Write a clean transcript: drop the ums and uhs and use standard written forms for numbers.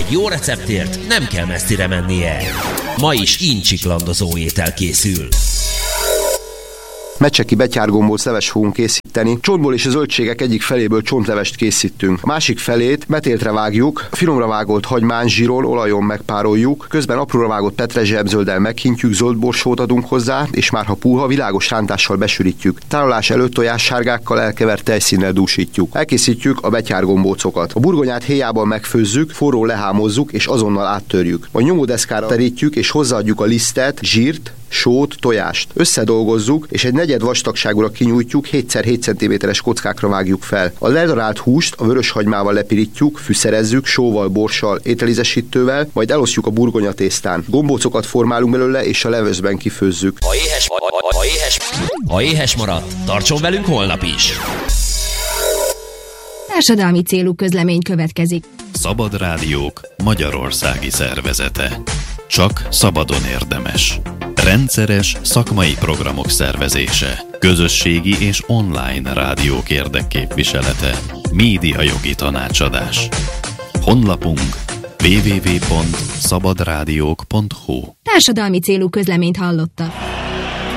Egy jó receptért nem kell messzire mennie. Ma is incsiklandozó étel készül. Mecseki betyárgombóc leves fogunk készíteni. Csontból és a zöldségek egyik feléből csontlevest készítünk. A másik felét metéltre vágjuk, finomra vágolt hagymán, zsíron, olajon megpároljuk, közben apróra vágott petrezselyzölddel meghintjük, zöld borsót adunk hozzá, és már ha puha, világos rántással besűrítjük. Tárolás előtt tojássárgákkal elkevert tejszínnel dúsítjuk. Elkészítjük a betyárgombócokat. A burgonyát héjában megfőzzük, forró lehámozzuk és azonnal áttörjük. A nyomódeszkára terítjük és hozzáadjuk a lisztet, zsírt, sót, tojást. Összedolgozzuk, és egy negyed vastagságúra kinyújtjuk, 7x7 cm-es kockákra vágjuk fel. A ledarált húst a vörös hagymával lepirítjuk, fűszerezzük, sóval, borssal, ételízesítővel, majd elosztjuk a burgonyatésztán. Gombócokat formálunk belőle, és a levőszben kifőzzük. Ha éhes maradt, tartson velünk holnap is! Társadalmi célú közlemény következik. Szabad Rádiók Magyarországi Szervezete. Csak szabadon érdemes. Rendszeres szakmai programok szervezése. Közösségi és online rádiók érdekképviselete. Médiajogi tanácsadás. Honlapunk www.szabadrádiók.hu. Társadalmi célú közleményt hallottak.